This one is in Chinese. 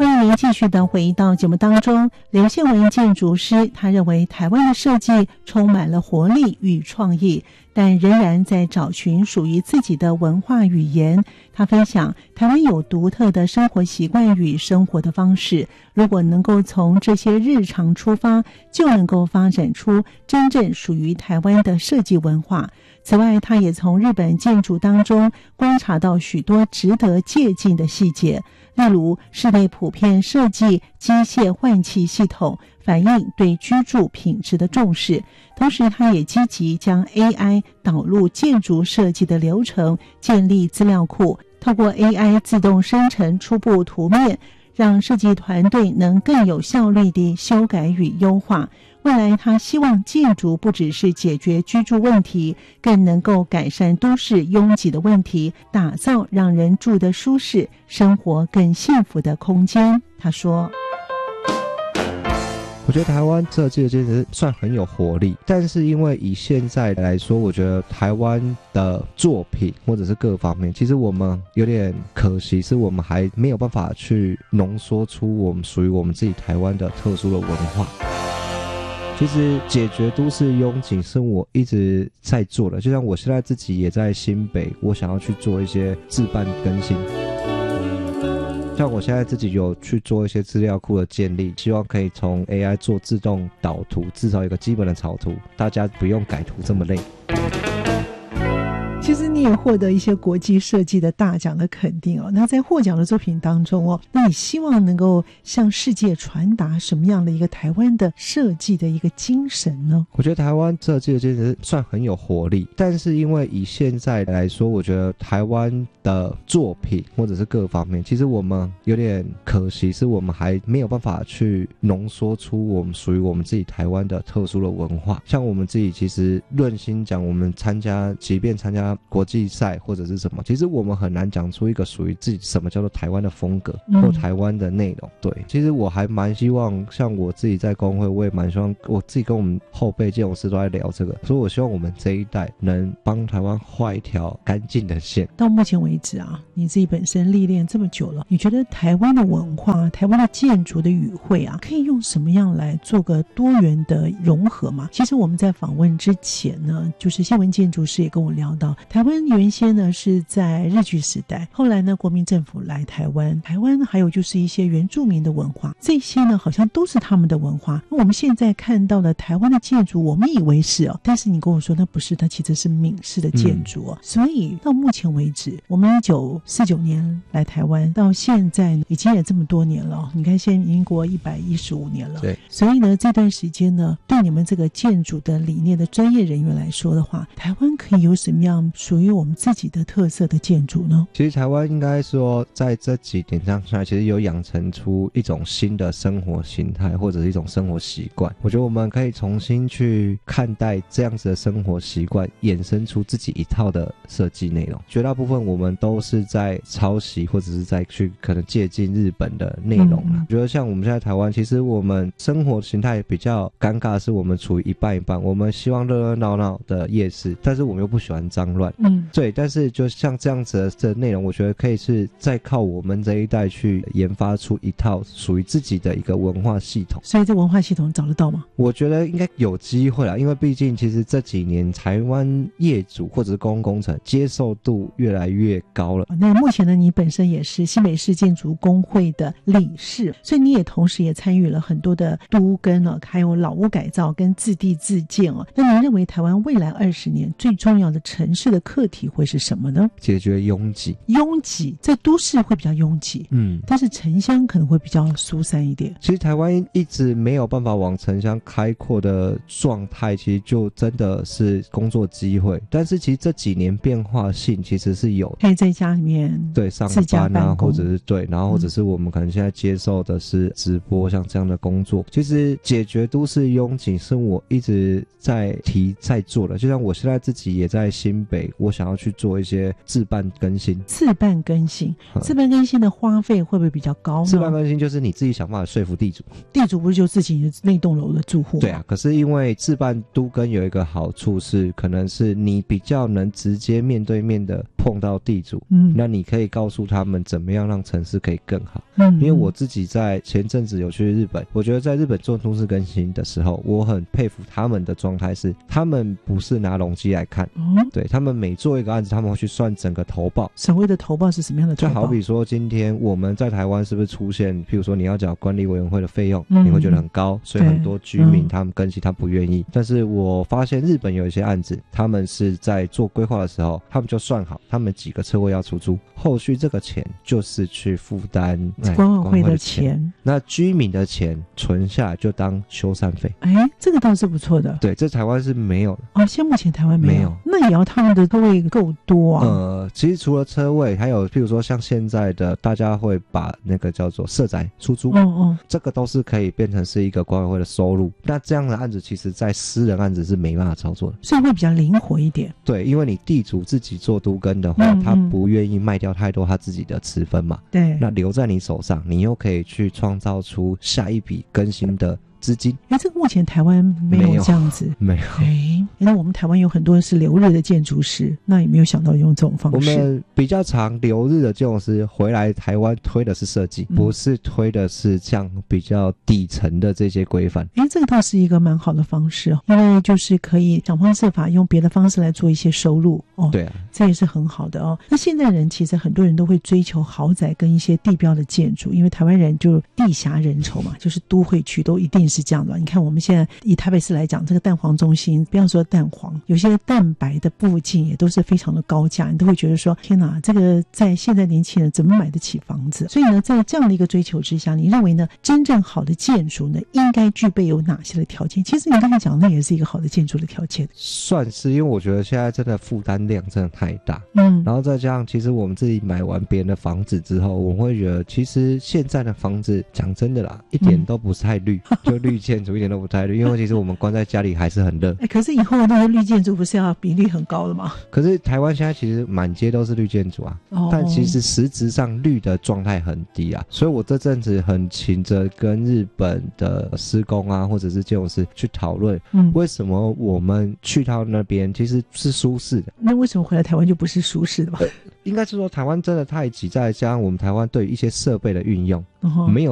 欢迎您继续的回到节目当中。刘宪文建筑师，他认为台湾的设计充满了活力与创意，但仍然在找寻属于自己的文化语言。他分享，台湾有独特的生活习惯与生活的方式，如果能够从这些日常出发，就能够发展出真正属于台湾的设计文化。此外，他也从日本建筑当中观察到许多值得借鉴的细节，例如室内普遍设计机械换气系统，反映对居住品质的重视。同时，他也积极将 AI 导入建筑设计的流程，建立资料库，透过 AI 自动生成初步图面，让设计团队能更有效率地修改与优化。未来他希望建筑不只是解决居住问题，更能够改善都市拥挤的问题，打造让人住得舒适、生活更幸福的空间。他说， 我觉得台湾设计的建筑算很有活力，但是因为以现在来说，我觉得台湾的作品或者是各方面，其实我们有点可惜，是我们还没有办法去浓缩出我们属于我们自己台湾的特殊的文化。其实解决都市拥挤是我一直在做的，就像我现在自己也在新北，我想要去做一些自办更新，像我现在自己有去做一些资料库的建立，希望可以从 AI 做自动导图，至少有个基本的草图，大家不用改图这么累。 其实你也获得一些国际设计的大奖的肯定哦。那在获奖的作品当中哦，那你希望能够向世界传达什么样的一个台湾的设计的一个精神呢？ 我觉得台湾设计的精神算很有活力，但是因为以现在来说，我觉得台湾的作品或者是各方面，其实我们有点可惜，是我们还没有办法去浓缩出我们属于我们自己台湾的特殊的文化。像我们自己其实论心讲，我们即便参加国际赛或者是什么，其实我们很难讲出一个属于自己什么叫做台湾的风格或台湾的内容。对，其实我还蛮希望，像我自己在工会，我也蛮希望，我自己跟我们后辈建筑师都在聊这个，所以我希望我们这一代能帮台湾画一条干净的线。 到目前为止啊，你自己本身历练这么久了，你觉得台湾的文化、台湾的建筑的语汇啊，可以用什么样来做个多元的融合吗？其实我们在访问之前呢，就是宪文建筑师也跟我聊到，台湾原先呢是在日据时代，后来呢国民政府来台湾，台湾还有就是一些原住民的文化，这些呢好像都是他们的文化。那我们现在看到的台湾的建筑，我们以为是哦，但是你跟我说那不是，它其实是闽式的建筑哦。所以到目前为止，我们1949年来台湾，到现在已经也这么多年了哦，你看现在已经过115年了。 对， 所以呢这段时间呢，对你们这个建筑的理念的专业人员来说的话，台湾可以有什么样属于我们自己的特色的建筑呢？ 其实台湾应该说在这几点上下，其实有养成出一种新的生活形态或者是一种生活习惯。我觉得我们可以重新去看待这样子的生活习惯，衍生出自己一套的设计内容。绝大部分我们都是在抄袭或者是在去可能借鉴日本的内容啦。我觉得像我们现在台湾，其实我们生活形态比较尴尬的是，我们处于一半一半，我们希望热热闹闹的夜市，但是我们又不喜欢脏乱。对，但是就像这样子的内容，我觉得可以是再靠我们这一代去研发出一套属于自己的一个文化系统。 所以这文化系统找得到吗？ 我觉得应该有机会啦，因为毕竟其实这几年台湾业主或者是公共工程接受度越来越高了。 那目前呢，你本身也是新北市建筑工会的理事，所以你也同时也参与了很多的都更哦，还有老屋改造跟自地自建哦。那您认为台湾未来20年最重要的城市的课题会是什么呢？ 解决拥挤。 拥挤在都市会比较拥挤，但是城乡可能会比较疏散一点。 其实台湾一直没有办法往城乡开阔的状态，其实就真的是工作机会。但是其实这几年变化性其实是有， 可以在家里面对上班啊，或者是对，然后或者是我们可能现在接受的是直播，像这样的工作。其实解决都市拥挤是我一直在做的，就像我现在自己也在新北，我想要去做一些自办更新。 自办更新的花费会不会比较高呢？ 自办更新就是你自己想办法说服地主， 地主不是就自己那栋楼的住户吗？ 对啊，可是因为自办都更有一个好处是，可能是你比较能直接面对面的碰到地主，那你可以告诉他们怎么样让城市可以更好。因为我自己在前阵子有去日本，我觉得在日本做都市更新的时候，我很佩服他们的状态是，他们不是拿容积来看，对，他们每做一个案子，他们会去算整个投报。 所谓的投报是什么样的投报？ 就好比说今天我们在台湾是不是出现，譬如说你要缴管理委员会的费用，你会觉得很高，所以很多居民他们更新他不愿意。但是我发现日本有一些案子，他们是在做规划的时候，他们就算好他们几个车位要出租，后续这个钱就是去负担管委会的钱， 那居民的钱存下来就当修缮费。 这个倒是不错的。 对，这台湾是没有的。 现在目前台湾没有。那也要他们的车位够多啊。 其实除了车位，还有譬如说像现在的大家会把那个叫做社宅出租，这个都是可以变成是一个管委会的收入。那这样的案子其实在私人案子是没办法操作的， 所以会比较灵活一点。 对，因为你地主自己做都更的话，他不愿意卖掉太多他自己的持分嘛， 对， 那留在你手上，你又可以去创造出下一笔更新的资金。 这个目前台湾没有这样子。 没有。 那我们台湾有很多是留日的建筑师，那有没有想到用这种方式？ 我们比较常留日的建筑师回来台湾推的是设计，不是推的是像比较底层的这些规范。 这个倒是一个蛮好的方式，因为就是可以想方设法用别的方式来做一些收入。 对啊， 这也是很好的哦。那现在人其实很多人都会追求豪宅跟一些地标的建筑，因为台湾人就地狭人稠嘛，就是都会区都一定是这样的。你看我们现在以台北市来讲，这个蛋黄中心，不要说蛋黄，有些蛋白的附近也都是非常的高价，你都会觉得说天哪，这个在现在年轻人怎么买得起房子？所以呢，在这样的一个追求之下，你认为呢，真正好的建筑呢，应该具备有哪些的条件？其实你刚才讲那也是一个好的建筑的条件。 算是，因为我觉得现在真的负担量真的太大，然后再加上其实我们自己买完别人的房子之后，我们会觉得其实现在的房子讲真的啦，一点都不是太绿，就绿建筑一点都不太绿，因为其实我们关在家里还是很热。 可是以后那个绿建筑不是要比率很高的吗？ 可是台湾现在其实满街都是绿建筑啊，但其实实质上绿的状态很低啊，所以我这阵子很勤着跟日本的施工啊或者是建筑师去讨论，为什么我们去到那边其实是舒适的， 那为什么回来台湾就不是舒适的吗？ 应该是说台湾真的太挤，再加上我们台湾对于一些设备的运用没有